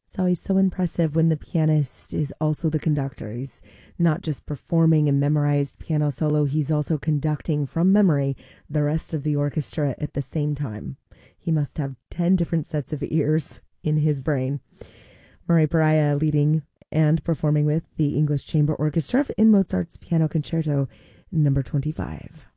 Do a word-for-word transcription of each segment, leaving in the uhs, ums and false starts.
It's always so impressive when the pianist is also the conductor. He's not just performing a memorized piano solo, he's also conducting from memory the rest of the orchestra at the same time. He must have ten different sets of ears in his brain. Murray Pariah leading and performing with the English Chamber Orchestra in Mozart's Piano Concerto number twenty-five.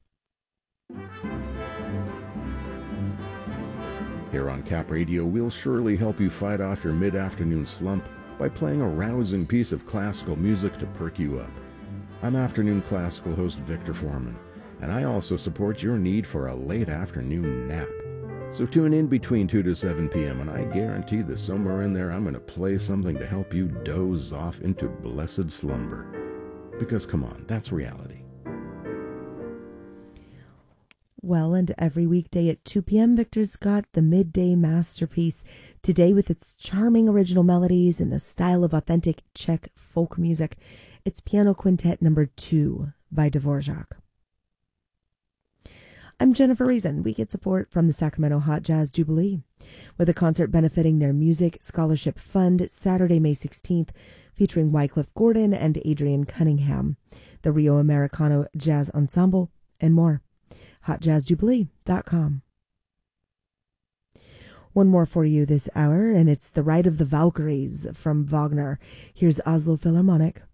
Here on Cap Radio, we'll surely help you fight off your mid-afternoon slump by playing a rousing piece of classical music to perk you up. I'm afternoon classical host Victor Foreman, and I also support your need for a late afternoon nap. So tune in between two to seven p.m. and I guarantee that somewhere in there I'm going to play something to help you doze off into blessed slumber. Because come on, that's reality. Well, and every weekday at two p.m., Victor's got the midday masterpiece. Today, with its charming original melodies in the style of authentic Czech folk music, it's Piano Quintet number two by Dvorak. I'm Jennifer Reason. We get support from the Sacramento Hot Jazz Jubilee, with a concert benefiting their Music Scholarship Fund Saturday, May sixteenth, featuring Wycliffe Gordon and Adrian Cunningham, the Rio Americano Jazz Ensemble, and more. hot jazz jubilee dot com. One more for you this hour, and it's The Ride of the Valkyries from Wagner. Here's Oslo Philharmonic.